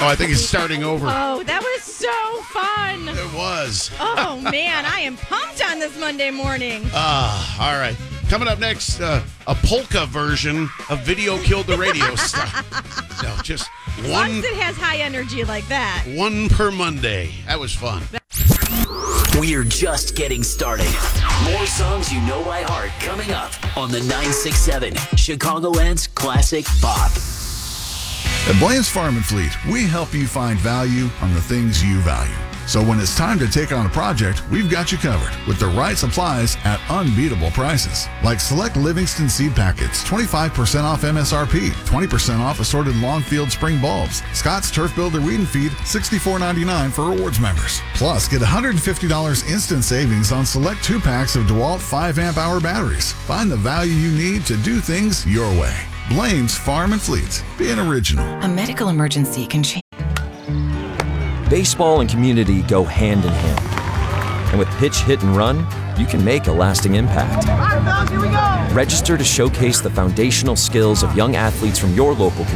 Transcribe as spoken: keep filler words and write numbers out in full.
Oh, I think it's starting over. Oh, that was so fun. It was. Oh, man, I am pumped on this Monday morning. Ah, all right. Coming up next, uh, a polka version of Video Killed the Radio Star. No, just As long one, as it has high energy like that. one per Monday. That was fun. We're just getting started. More songs you know by heart coming up on the nine six seven Chicagoland's Classic Pop. At Blaine's Farm and Fleet, we help you find value on the things you value. So when it's time to take on a project, we've got you covered with the right supplies at unbeatable prices. Like select Livingston seed packets, twenty-five percent off M S R P, twenty percent off assorted Longfield spring bulbs. Scott's Turf Builder Weed and Feed, sixty-four ninety-nine for rewards members. Plus, get one hundred fifty dollars instant savings on select two packs of DeWalt five amp hour batteries. Find the value you need to do things your way. Blaine's Farm and Fleet. Be an original. A medical emergency can change. Baseball and community go hand in hand. And with pitch, hit, and run, you can make a lasting impact. Register to showcase the foundational skills of young athletes from your local community.